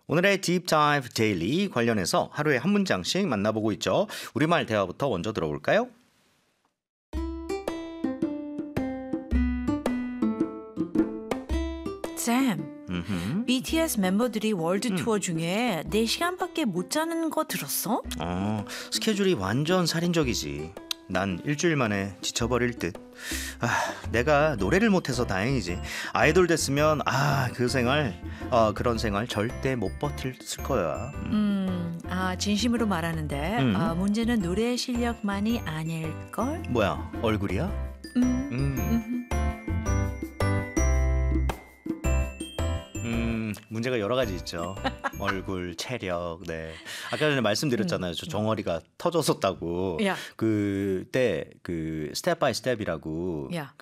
오늘의 Deep Dive Daily 관련해서 하루에 한 문장씩 만나보고 있죠. 우리말 대화부터 먼저 들어볼까요? 쌤, BTS 멤버들이 월드 투어 중에 4시간밖에 못 자는 거 들었어? 스케줄이 완전 살인적이지. 난 일주일 만에 지쳐버릴 듯. 내가 노래를 못해서 다행이지. 아이돌 됐으면 그런 생활 절대 못 버틸 거야. 진심으로 말하는데 문제는 노래 실력만이 아닐걸? 뭐야, 얼굴이야? 문제가 여러 가지 있죠. 얼굴, 체력, 네. 아까 전에 말씀드렸잖아요. 저 정어리가 터졌었다고. Yeah. 그때 스텝 바이 스텝이라고 Yeah.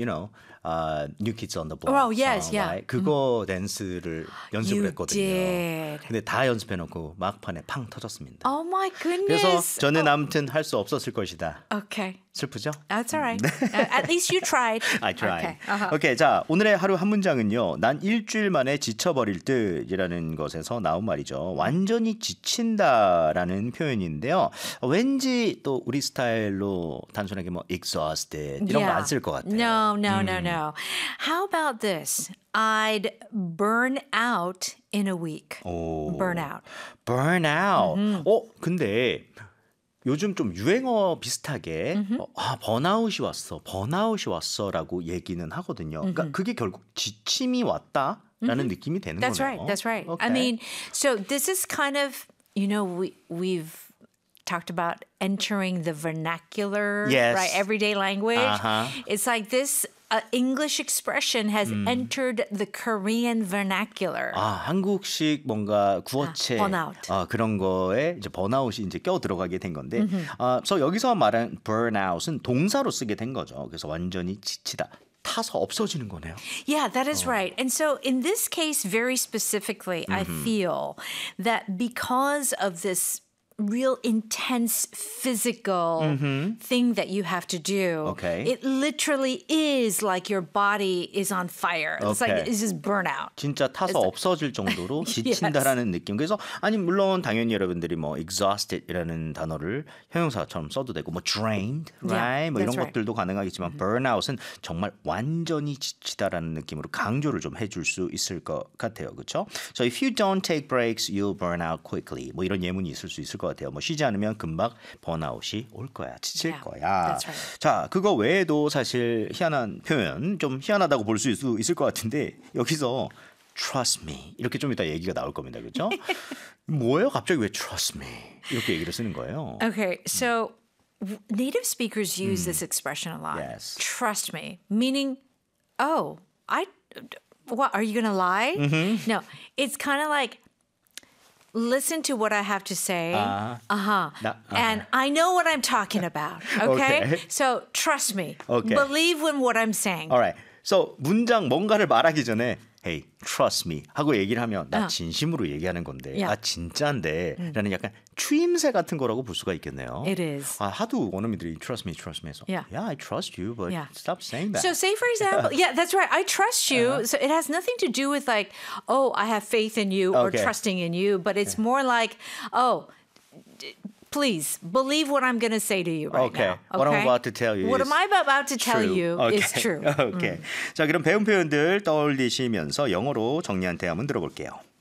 New Kids on the Block. Oh, yes, yeah. right? 그거 댄스를 연습을 You 했거든요. did. 근데 다 연습해놓고 막판에 팡 터졌습니다. Oh my goodness. 그래서 저는 아무튼 할 수 없었을 것이다. Okay. 슬프죠? That's all right. At least you tried. I tried. Okay. 오케이, 자 오늘의 하루 한 문장은요. 난 일주일 만에 지쳐버릴 듯이라는 것에서 나온 말이죠. 완전히 지친다라는 표현인데요. 왠지 또 우리 스타일로 단순하게 뭐 exhausted 이런 거 안 쓸 것 같아요. No. How about this? I'd burn out in a week. Burn out. Burnout. 근데 요즘 좀 유행어 비슷하게 번아웃이 왔어라고 얘기는 하거든요. 그러니까 그게 결국 지침이 왔다라는 느낌이 되는 That's 거네요. right. That's right. Okay. I mean, so this is kind of, we've talked about entering the vernacular, Yes. right? Everyday language. Uh-huh. It's like this English expression has entered the Korean vernacular. 한국식 뭔가 구어체 번아웃. 그런 거에 이제 번아웃이 이제 껴 들어가게 된 건데, 그래서 여기서 말한 burnout은 동사로 쓰게 된 거죠. 그래서 완전히 지치다. 타서 없어지는 거네요. Yeah, that is right. And so in this case, very specifically, I feel that because of this real intense physical thing that you have to do. Okay. It literally is like your body is on fire. It's Okay. like it's just burnout. 진짜 타서 없어질 정도로 지친다라는 느낌. 그래서 물론 당연히 여러분들이 뭐 exhausted이라는 단어를 형용사처럼 써도 되고 뭐 drained, right? 뭐 이런 that's right. 것들도 가능하겠지만 burnout은 정말 완전히 지치다라는 느낌으로 강조를 좀 해줄 수 있을 것 같아요. 그렇죠? So if you don't take breaks, you'll burn out quickly. 뭐 이런 예문이 있을 수 있을 것 같아요. 뭐 쉬지 않으면 금방 번아웃이 올 거야. 지칠 Yeah, 거야. that's right. 자, 그거 외에도 사실 희한한 표현, 좀 희한하다고 볼 수 있을 것 같은데 여기서 trust me 이렇게 좀 이따 얘기가 나올 겁니다. 그렇죠? 뭐예요? 갑자기 왜 trust me 이렇게 얘기를 쓰는 거예요? Okay, so native speakers use this expression a lot. Yes. Trust me, meaning, what, are you going to lie? No, it's kind of like, listen to what I have to say. And I know what I'm talking about. Okay? Okay. So trust me. Okay. Believe in what I'm saying. Alright. So 문장 뭔가를 말하기 전에 Hey, trust me 하고 얘기를 하면 나 진심으로 얘기하는 건데 Yeah. 진짜인데 라는 약간 추임새 같은 거라고 볼 수가 있겠네요. It is. 하도 원어민들이 trust me 해서 Yeah. I trust you, but Yeah. stop saying that. So say for example, yeah, that's right. I trust you. So it has nothing to do with like, I have faith in you or Okay. trusting in you, but it's more like, please believe what I'm going to say to you right now. What I'm about to tell you What is am I about to tell you is true. Okay. 자, 그럼 배운 표현들 떠올리시면서 영어로 정리한 대화 한번 들어볼게요.